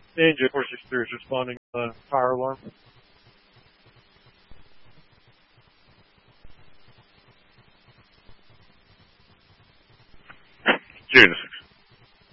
Danger 463 is responding to the fire alarm. June